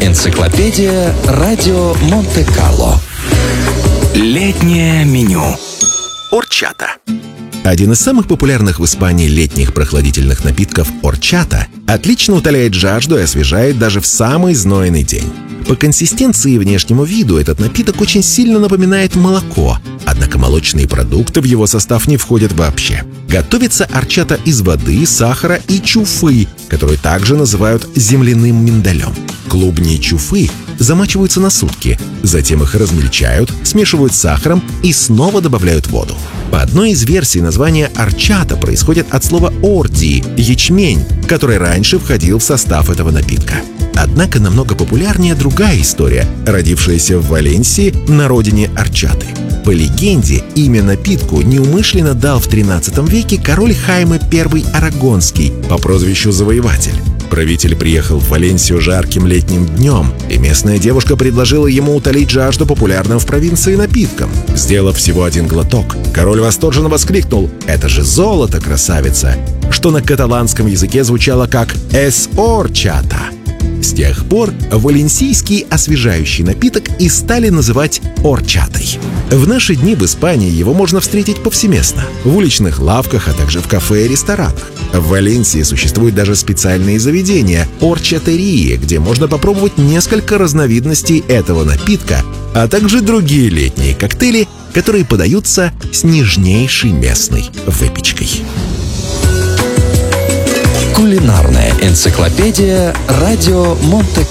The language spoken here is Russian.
Энциклопедия радио Монте-Карло. Летнее меню. Орчата. Один из самых популярных в Испании летних прохладительных напитков – орчата отлично утоляет жажду и освежает даже в самый знойный день. По консистенции и внешнему виду этот напиток очень сильно напоминает молоко, однако молочные продукты в его состав не входят вообще. Готовится орчата из воды, сахара и чуфы, которую также называют земляным миндалем. Клубни чуфы замачиваются на сутки, затем их размельчают, смешивают с сахаром и снова добавляют воду. По одной из версий название орчата происходит от слова орди – ячмень, который раньше входил в состав этого напитка. Однако намного популярнее другая история, родившаяся в Валенсии на родине орчаты. По легенде, имя напитку неумышленно дал в XIII веке король Хайме I Арагонский по прозвищу Завоеватель. Правитель приехал в Валенсию жарким летним днем, и местная девушка предложила ему утолить жажду популярным в провинции напитком. Сделав всего один глоток, король восторженно воскликнул: «Это же золото, красавица!», что на каталанском языке звучало как «эс орчата». С тех пор валенсийский освежающий напиток и стали называть орчатой. В наши дни в Испании его можно встретить повсеместно – в уличных лавках, а также в кафе и ресторанах. В Валенсии существуют даже специальные заведения – орчатерии, где можно попробовать несколько разновидностей этого напитка, а также другие летние коктейли, которые подаются с нежнейшей местной выпечкой. Кулинарная энциклопедия радио Монте-Карло.